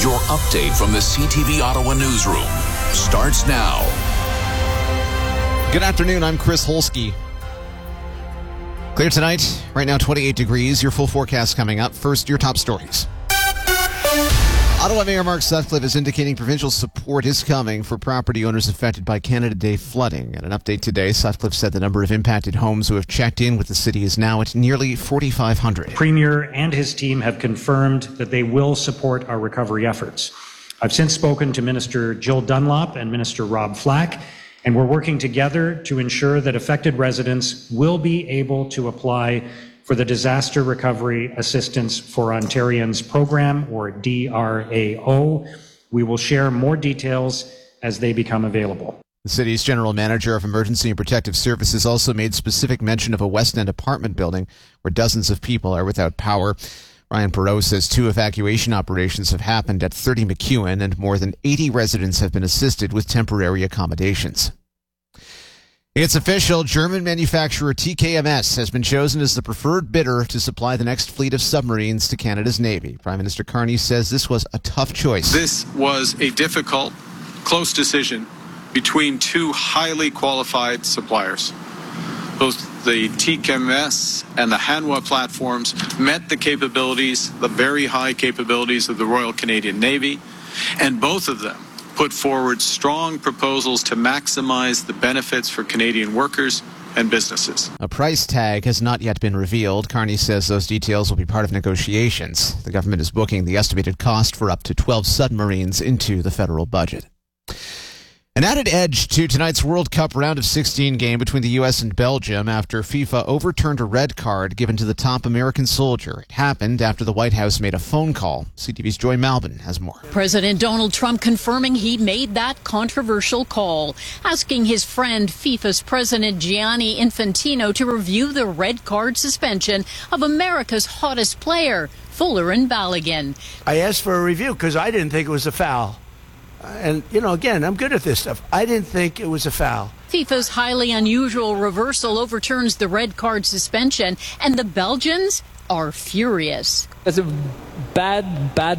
Your update from the CTV Ottawa newsroom starts now. Good afternoon, I'm Chris Holsky. Clear tonight, right now 28 degrees. Your full forecast coming up. First, your top stories. Ottawa Mayor Mark Sutcliffe is indicating provincial support is coming for property owners affected by Canada Day flooding. In an update today, Sutcliffe said the number of impacted homes who have checked in with the city is now at nearly 4,500. Premier and his team have confirmed that they will support our recovery efforts. I've since spoken to Minister Jill Dunlop and Minister Rob Flack, and we're working together to ensure that affected residents will be able to apply for the Disaster Recovery Assistance for Ontarians program, or DRAO. We will share more details as they become available. The city's general manager of emergency and protective services also made specific mention of a West End apartment building where dozens of people are without power. Ryan Perot says 2 evacuation operations have happened at 30 McEwen and more than 80 residents have been assisted with temporary accommodations. It's official. German manufacturer TKMS has been chosen as the preferred bidder to supply the next fleet of submarines to Canada's Navy. Prime Minister Carney says this was a tough choice. This was a difficult, close decision between 2 highly qualified suppliers. Both the TKMS and the Hanwha platforms met the capabilities, the very high capabilities of the Royal Canadian Navy, and both of them put forward strong proposals to maximize the benefits for Canadian workers and businesses. A price tag has not yet been revealed. Carney says those details will be part of negotiations. The government is booking the estimated cost for up to 12 submarines into the federal budget. An added edge to tonight's World Cup round of 16 game between the U.S. and Belgium after FIFA overturned a red card given to the top American soldier. It happened after the White House made a phone call. CTV's Joy Malvin has more. President Donald Trump confirming he made that controversial call, asking his friend FIFA's president Gianni Infantino to review the red card suspension of America's hottest player, Folarin Balogun. I asked for a review because I didn't think it was a foul. And, again, I'm good at this stuff. I didn't think it was a foul. FIFA's highly unusual reversal overturns the red card suspension, and the Belgians are furious. It's a bad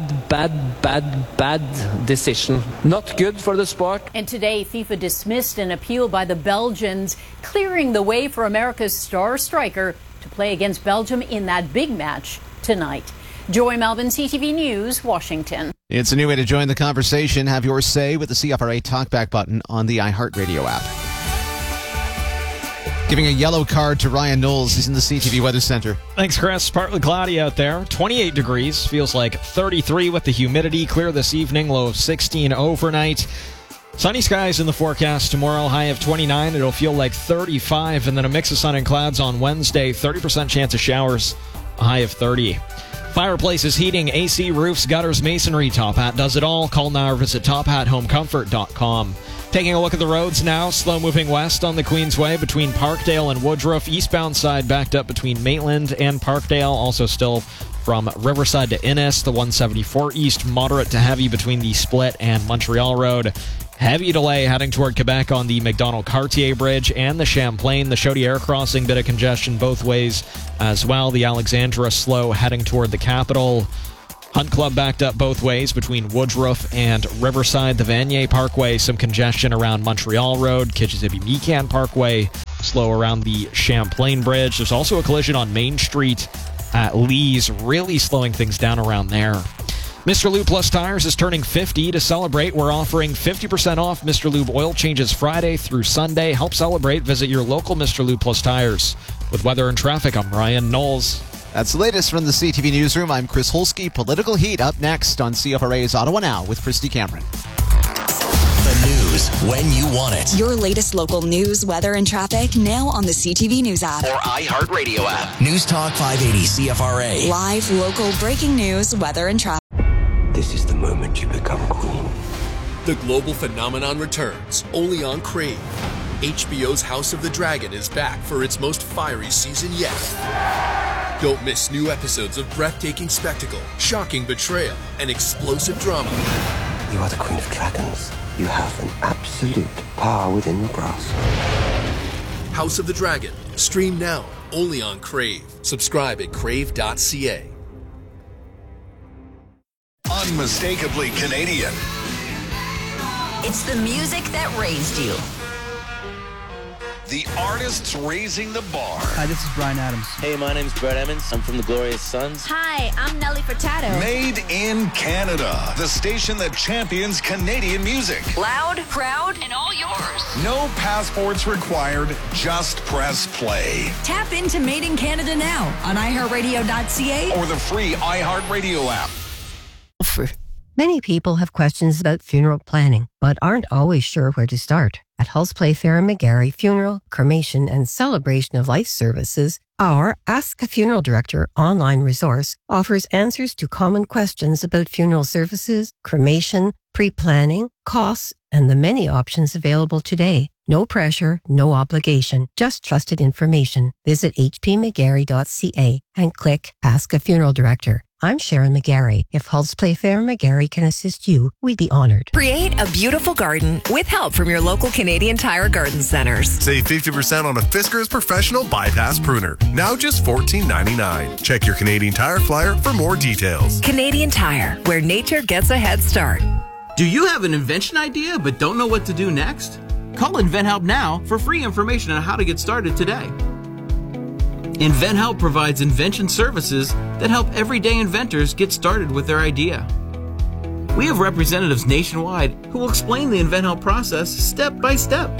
decision. Not good for the sport. And today, FIFA dismissed an appeal by the Belgians, clearing the way for America's star striker to play against Belgium in that big match tonight. Joy Malvin, CTV News, Washington. It's a new way to join the conversation. Have your say with the CFRA Talkback button on the iHeartRadio app. Giving a yellow card to Ryan Knowles. He's in the CTV Weather Center. Thanks, Chris. Partly cloudy out there. 28 degrees. Feels like 33 with the humidity. Clear this evening. Low of 16 overnight. Sunny skies in the forecast tomorrow. High of 29. It'll feel like 35. And then a mix of sun and clouds on Wednesday. 30% chance of showers. A high of 30. Fireplaces, heating, AC, roofs, gutters, masonry. Top Hat does it all. Call now or visit tophathomecomfort.com. Taking a look at the roads now. Slow moving west on the Queensway between Parkdale and Woodruff. Eastbound side backed up between Maitland and Parkdale. Also still from Riverside to Innis. The 174 East moderate to heavy between the Split and Montreal Road. Heavy delay heading toward Quebec on the Macdonald-Cartier Bridge and the Champlain. The Chaudière crossing, bit of congestion both ways as well. The Alexandra slow heading toward the capital. Hunt Club backed up both ways between Woodruff and Riverside. The Vanier Parkway, some congestion around Montreal Road. Kitchissippi-Mecan Parkway, slow around the Champlain Bridge. There's also a collision on Main Street at Lee's, really slowing things down around there. Mr. Lube Plus Tires is turning 50. To celebrate, we're offering 50% off Mr. Lube oil changes Friday through Sunday. Help celebrate. Visit your local Mr. Lube Plus Tires. With weather and traffic, I'm Ryan Knowles. That's the latest from the CTV Newsroom. I'm Chris Holsky. Political Heat up next on CFRA's Ottawa Now with Christy Cameron. The news when you want it. Your latest local news, weather, and traffic now on the CTV News app. Or iHeartRadio app. News Talk 580 CFRA. Live, local, breaking news, weather, and traffic. This is the moment you become queen. The global phenomenon returns, only on Crave. HBO's House of the Dragon is back for its most fiery season yet. Don't miss new episodes of breathtaking spectacle, shocking betrayal, and explosive drama. You are the Queen of Dragons. You have an absolute power within your grasp. House of the Dragon. Stream now, only on Crave. Subscribe at crave.ca. On unmistakably Canadian. It's the music that raised you. The artists raising the bar. Hi, this is Bryan Adams. Hey, my name's Brett Emmons. I'm from the Glorious Sons. Hi, I'm Nelly Furtado. Made in Canada, the station that champions Canadian music. Loud, proud, and all yours. No passports required, just press play. Tap into Made in Canada now on iHeartRadio.ca or the free iHeartRadio app. Many people have questions about funeral planning, but aren't always sure where to start. At Hulse Playfair and McGarry Funeral, Cremation, and Celebration of Life Services, our Ask a Funeral Director online resource offers answers to common questions about funeral services, cremation, pre-planning, costs, and the many options available today. No pressure, no obligation, just trusted information. Visit hpmcgarry.ca and click Ask a Funeral Director. I'm Sharon McGarry. If Hulse Playfair and McGarry can assist you, we'd be honored. Create a beautiful garden with help from your local Canadian Tire Garden Centers. Save 50% on a Fiskars Professional Bypass Pruner. Now just $14.99. Check your Canadian Tire flyer for more details. Canadian Tire, where nature gets a head start. Do you have an invention idea but don't know what to do next? Call InventHelp now for free information on how to get started today. InventHelp provides invention services that help everyday inventors get started with their idea. We have representatives nationwide who will explain the InventHelp process step by step.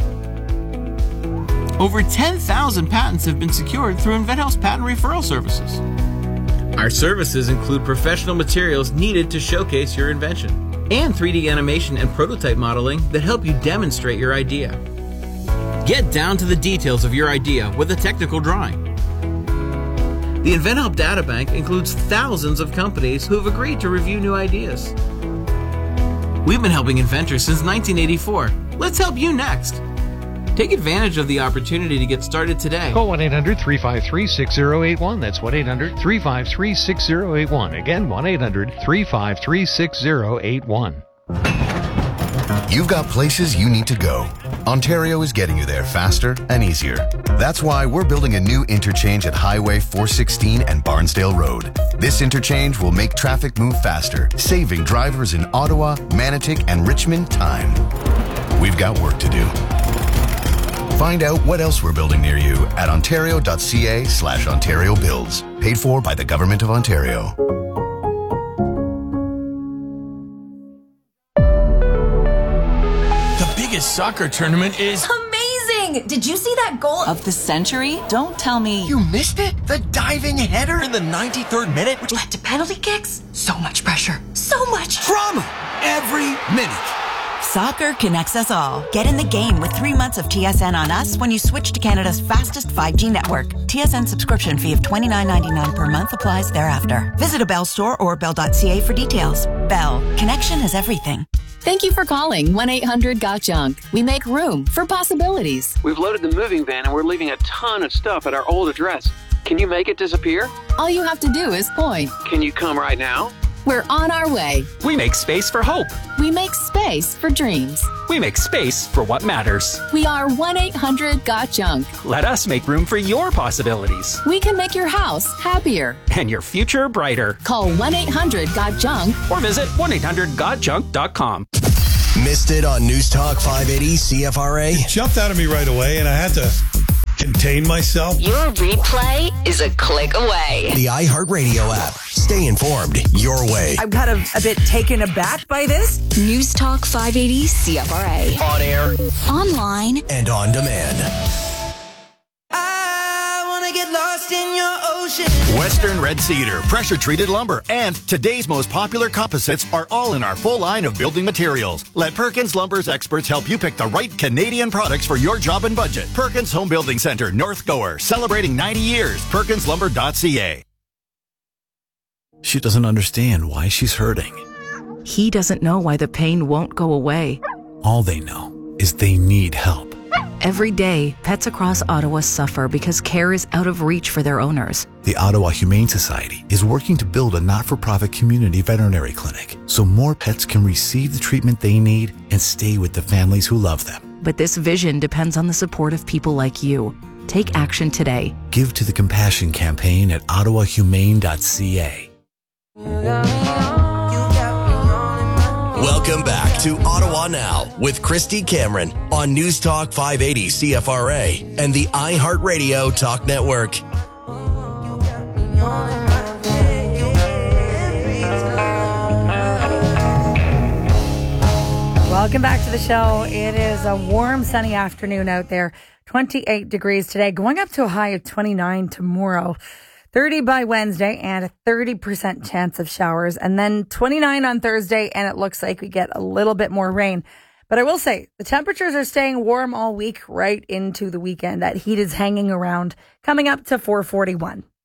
Over 10,000 patents have been secured through InventHelp's patent referral services. Our services include professional materials needed to showcase your invention and 3D animation and prototype modeling that help you demonstrate your idea. Get down to the details of your idea with a technical drawing. The InventHelp Databank includes thousands of companies who have agreed to review new ideas. We've been helping inventors since 1984. Let's help you next. Take advantage of the opportunity to get started today. Call 1-800-353-6081. That's 1-800-353-6081. Again, 1-800-353-6081. You've got places you need to go. Ontario is getting you there faster and easier. That's why we're building a new interchange at Highway 416 and Barnsdale Road. This interchange will make traffic move faster, saving drivers in Ottawa, Manotick, and Richmond time. We've got work to do. Find out what else we're building near you at ontario.ca/Ontario Builds. Paid for by the Government of Ontario. The biggest soccer tournament is amazing! Did you see that goal of the century? Don't tell me you missed it. The diving header in the 93rd minute, which led to penalty kicks. So much pressure. So much drama every minute. Soccer connects us all. Get in the game with 3 months of TSN on us when you switch to Canada's fastest 5G network. TSN subscription fee of $29.99 per month applies thereafter. Visit a Bell store or bell.ca for details. Bell. Connection is everything. Thank you for calling 1-800-GOT-JUNK. We make room for possibilities. We've loaded the moving van and we're leaving a ton of stuff at our old address. Can you make it disappear? All you have to do is point. Can you come right now? We're on our way. We make space for hope. We make space for dreams. We make space for what matters. We are 1-800-GOT-JUNK. Let us make room for your possibilities. We can make your house happier. And your future brighter. Call 1-800-GOT-JUNK. Or visit 1-800-GOT-JUNK.com. Missed it on News Talk 580 CFRA? It jumped out at me right away, and I had to contain myself. Your replay is a click away. The iHeartRadio app. Stay informed your way. I'm kind of a bit taken aback by this. News Talk 580 CFRA. On air, online, and on demand. I want to get lost in your ocean. Western Red Cedar, pressure-treated lumber, and today's most popular composites are all in our full line of building materials. Let Perkins Lumber's experts help you pick the right Canadian products for your job and budget. Perkins Home Building Center, North Gower, celebrating 90 years. PerkinsLumber.ca. She doesn't understand why she's hurting. He doesn't know why the pain won't go away. All they know is they need help. Every day, pets across Ottawa suffer because care is out of reach for their owners. The Ottawa Humane Society is working to build a not-for-profit community veterinary clinic so more pets can receive the treatment they need and stay with the families who love them. But this vision depends on the support of people like you. Take action today. Give to the Compassion Campaign at ottawahumane.ca. You got me to Ottawa Now with Christy Cameron on News Talk 580 CFRA and the iHeartRadio Talk Network. Welcome back to the show. It is a warm, sunny afternoon out there. 28 degrees today, going up to a high of 29 tomorrow. 30 by Wednesday and a 30% chance of showers. And then 29 on Thursday, and it looks like we get a little bit more rain. But I will say, the temperatures are staying warm all week right into the weekend. That heat is hanging around, coming up to 441.